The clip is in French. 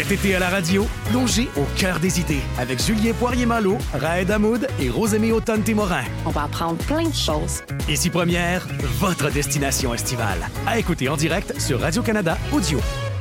Cet été à la radio, plongez au cœur des idées avec Julien Poirier-Malo, Raed Hamoud et Rosemée Automne-Témorin. On va apprendre plein de choses. Ici Première, votre destination estivale. À écouter en direct sur Radio-Canada Audio.